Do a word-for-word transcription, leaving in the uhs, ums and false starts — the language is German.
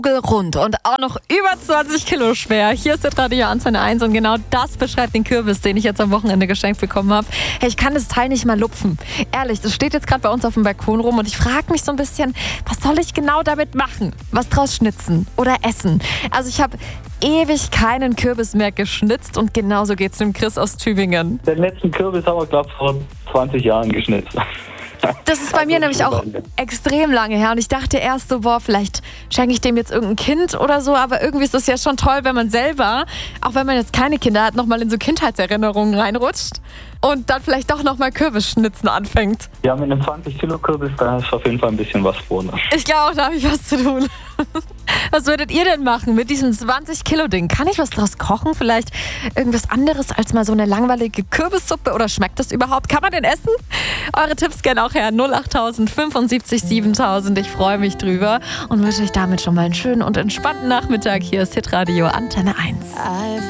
rund und auch noch über zwanzig Kilo schwer. Hier ist der Radio Antenne eins und genau das beschreibt den Kürbis, den ich jetzt am Wochenende geschenkt bekommen habe. Hey, ich kann das Teil nicht mal lupfen. Ehrlich, das steht jetzt gerade bei uns auf dem Balkon rum und ich frage mich so ein bisschen, was soll ich genau damit machen? Was draus schnitzen oder essen? Also ich habe ewig keinen Kürbis mehr geschnitzt und genauso geht's dem Chris aus Tübingen. Den letzten Kürbis haben wir, glaube ich, vor zwanzig Jahren geschnitzt. Das ist bei mir nämlich auch extrem lange her und ich dachte erst so, boah, vielleicht schenke ich dem jetzt irgendein Kind oder so, aber irgendwie ist das ja schon toll, wenn man selber, auch wenn man jetzt keine Kinder hat, nochmal in so Kindheitserinnerungen reinrutscht und dann vielleicht doch nochmal Kürbisschnitzen anfängt. Ja, mit einem zwanzig Kilo Kürbis, da ist auf jeden Fall ein bisschen was vor. Ne? Ich glaube auch, da habe ich was zu tun. Was würdet ihr denn machen mit diesem zwanzig Kilo Ding? Kann ich was draus kochen? Vielleicht irgendwas anderes als mal so eine langweilige Kürbissuppe? Oder schmeckt das überhaupt? Kann man den essen? Eure Tipps gerne auch her. null acht null null fünfundsiebzig siebentausend. Ich freue mich drüber und wünsche euch damit schon mal einen schönen und entspannten Nachmittag. Hier ist Hitradio Antenne eins.